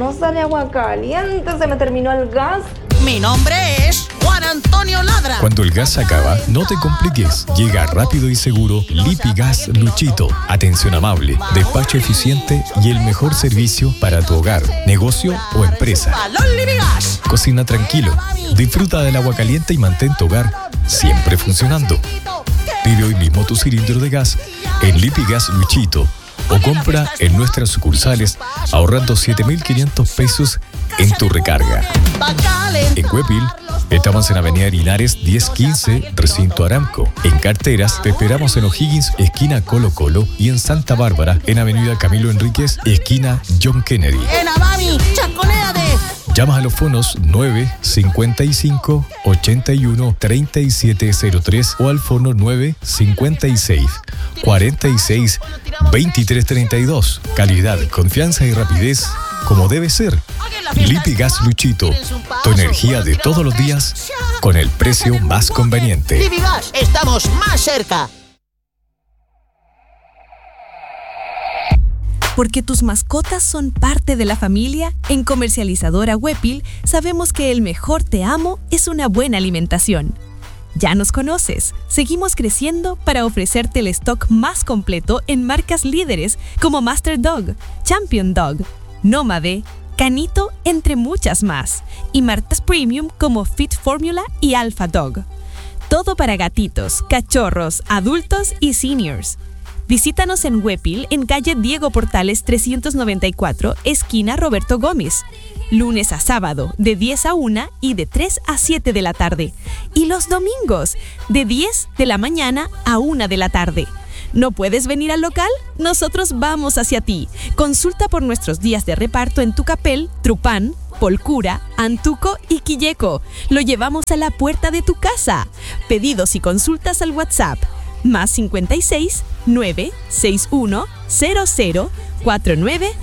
no sale agua caliente, se me terminó el gas. Mi nombre es Juan Antonio Ladra. Cuando el gas se acaba, no te compliques. Llega rápido y seguro Lipigas Luchito. Atención amable, despacho eficiente y el mejor servicio para tu hogar, negocio o empresa. ¡Balón Lipigas! Cocina tranquilo, disfruta del agua caliente y mantén tu hogar siempre funcionando. Pide hoy mismo tu cilindro de gas en Lipigas Luchito o compra en nuestras sucursales ahorrando 7.500 pesos en tu recarga. En Huepil estamos en Avenida Linares 1015, Recinto Aramco. En Carteras te esperamos en O'Higgins, esquina Colo Colo, y en Santa Bárbara en Avenida Camilo Enríquez, esquina John Kennedy. En Abami, chaconéate. Llamas a los fonos 955 81 3703 o al fono 956 46 23 32. Calidad, confianza y rapidez como debe ser. Lipigas Luchito, tu energía de todos los días con el precio más conveniente. Lipigas, estamos más cerca. Porque tus mascotas son parte de la familia, en Comercializadora Huepil sabemos que el mejor te amo es una buena alimentación. Ya nos conoces, seguimos creciendo para ofrecerte el stock más completo en marcas líderes como Master Dog, Champion Dog, Nómade, Canito, entre muchas más, y marcas premium como Fit Formula y Alpha Dog. Todo para gatitos, cachorros, adultos y seniors. Visítanos en Huepil, en calle Diego Portales 394, esquina Roberto Gómez. Lunes a sábado, de 10 a 1 y de 3 a 7 de la tarde. Y los domingos, de 10 de la mañana a 1 de la tarde. ¿No puedes venir al local? Nosotros vamos hacia ti. Consulta por nuestros días de reparto en Tucapel, Trupán, Polcura, Antuco y Quilleco. Lo llevamos a la puerta de tu casa. Pedidos y consultas al WhatsApp. +56 961 00 49